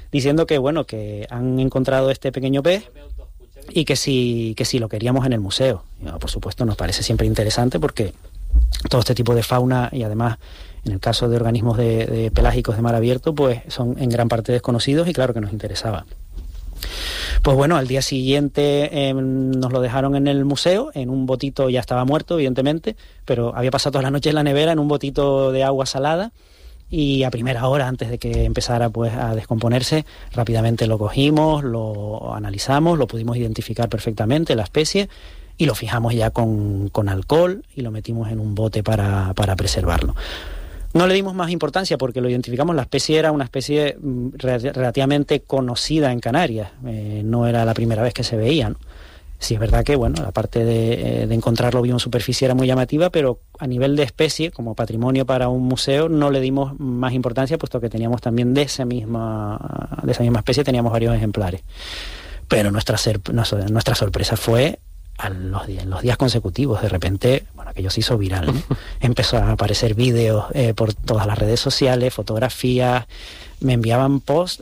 diciendo que bueno, que han encontrado este pequeño pez y que si lo queríamos en el museo. Y, bueno, por supuesto nos parece siempre interesante porque todo este tipo de fauna y además en el caso de organismos de pelágicos de mar abierto pues son en gran parte desconocidos y claro que nos interesaba. Pues bueno, al día siguiente nos lo dejaron en el museo, en un botito, ya estaba muerto evidentemente, pero había pasado toda la noche en la nevera en un botito de agua salada y a primera hora, antes de que empezara pues a descomponerse, rápidamente lo cogimos, lo analizamos, lo pudimos identificar perfectamente, la especie, y lo fijamos ya con alcohol y lo metimos en un bote para preservarlo. No le dimos más importancia porque lo identificamos, la especie era una especie relativamente conocida en Canarias, no era la primera vez que se veía, ¿no? Sí, es verdad que bueno, la parte de encontrarlo vivo en superficie era muy llamativa, pero a nivel de especie, como patrimonio para un museo, no le dimos más importancia, puesto que teníamos también de esa misma especie, teníamos varios ejemplares. Pero nuestra sorpresa fue en los días consecutivos. De repente, bueno, aquello se hizo viral, ¿no? Empezó a aparecer vídeos por todas las redes sociales, fotografías. Me enviaban posts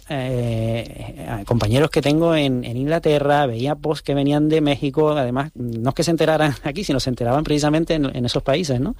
a compañeros que tengo en Inglaterra, veía posts que venían de México, además, no es que se enteraran aquí, sino se enteraban precisamente en esos países, ¿no?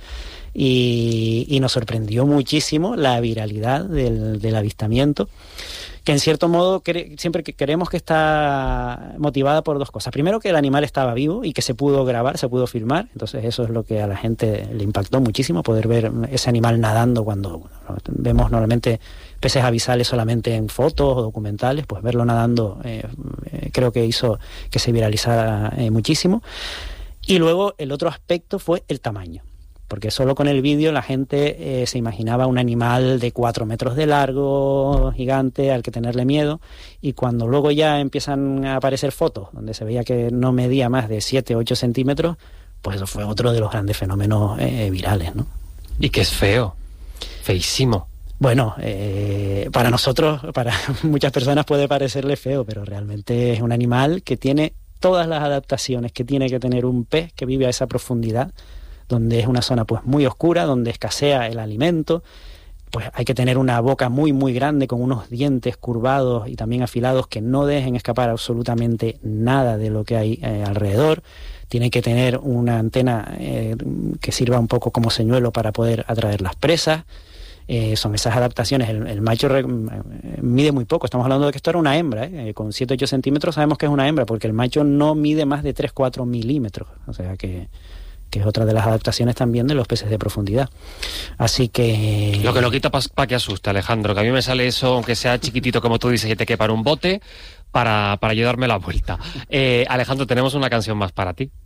Y nos sorprendió muchísimo la viralidad del avistamiento, que en cierto modo siempre queremos que está motivada por dos cosas. Primero, que el animal estaba vivo y que se pudo grabar, se pudo filmar, entonces eso es lo que a la gente le impactó muchísimo, poder ver ese animal nadando cuando vemos normalmente peces abisales solamente en fotos o documentales, pues verlo nadando creo que hizo que se viralizara muchísimo. Y luego el otro aspecto fue el tamaño, porque solo con el vídeo la gente se imaginaba un animal de 4 metros de largo, gigante, al que tenerle miedo, y cuando luego ya empiezan a aparecer fotos donde se veía que no medía más de 7 o 8 centímetros, pues eso fue otro de los grandes fenómenos virales, ¿no? Y que es feo, feísimo. Bueno, para nosotros, para muchas personas puede parecerle feo, pero realmente es un animal que tiene todas las adaptaciones que tiene que tener un pez que vive a esa profundidad, donde es una zona pues muy oscura, donde escasea el alimento, pues hay que tener una boca muy muy grande con unos dientes curvados y también afilados que no dejen escapar absolutamente nada de lo que hay alrededor. Tiene que tener una antena que sirva un poco como señuelo para poder atraer las presas. Son esas adaptaciones. El macho mide muy poco, estamos hablando de que esto era una hembra, con 7-8 centímetros sabemos que es una hembra, porque el macho no mide más de 3-4 milímetros, o sea que es otra de las adaptaciones también de los peces de profundidad. Así que... Lo que lo quita para que asuste, Alejandro, que a mí me sale eso, aunque sea chiquitito como tú dices, y te quepa en un bote, para ayudarme la vuelta. Alejandro, tenemos una canción más para ti.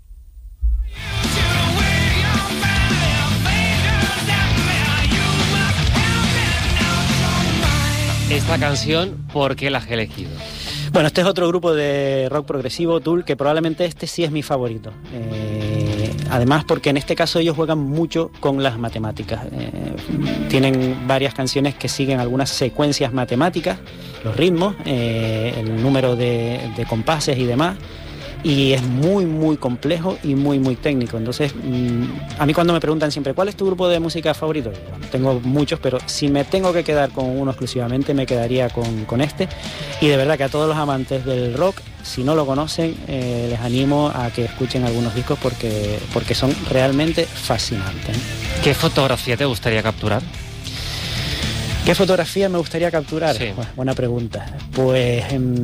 Esta canción, ¿por qué la has elegido? Bueno, este es otro grupo de rock progresivo, Tool, que probablemente este sí es mi favorito. Además, porque en este caso ellos juegan mucho con las matemáticas. Tienen varias canciones que siguen algunas secuencias matemáticas, los ritmos, el número de compases y demás. Y es muy muy complejo y muy muy técnico. Entonces a mí cuando me preguntan siempre ¿cuál es tu grupo de música favorito? Bueno, tengo muchos, pero si me tengo que quedar con uno exclusivamente me quedaría con este. Y de verdad que a todos los amantes del rock, si no lo conocen, les animo a que escuchen algunos discos porque son realmente fascinantes. ¿Qué fotografía te gustaría capturar? ¿Qué fotografía me gustaría capturar? Sí. Bueno, buena pregunta. Pues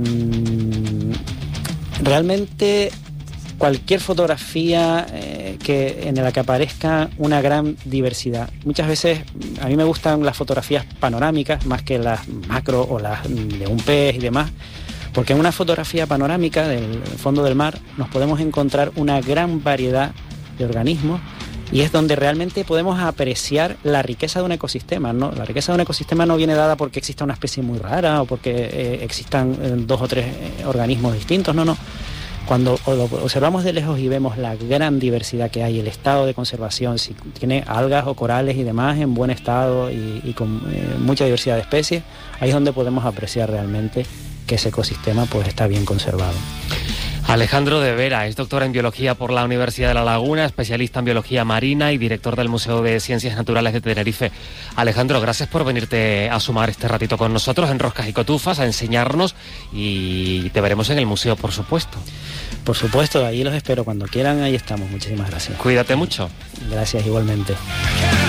realmente cualquier fotografía en la que aparezca una gran diversidad. Muchas veces a mí me gustan las fotografías panorámicas más que las macro o las de un pez y demás, porque en una fotografía panorámica del fondo del mar nos podemos encontrar una gran variedad de organismos y es donde realmente podemos apreciar la riqueza de un ecosistema, ¿no? La riqueza de un ecosistema no viene dada porque exista una especie muy rara o porque existan 2 o 3 organismos distintos, no. Cuando lo observamos de lejos y vemos la gran diversidad que hay, el estado de conservación, si tiene algas o corales y demás en buen estado y con mucha diversidad de especies, ahí es donde podemos apreciar realmente que ese ecosistema pues está bien conservado. Alejandro de Vera es doctor en Biología por la Universidad de La Laguna, especialista en Biología Marina y director del Museo de Ciencias Naturales de Tenerife. Alejandro, gracias por venirte a sumar este ratito con nosotros en Roscas y Cotufas, a enseñarnos, y te veremos en el museo, por supuesto. Por supuesto, ahí los espero cuando quieran, ahí estamos. Muchísimas gracias. Cuídate mucho. Gracias, igualmente.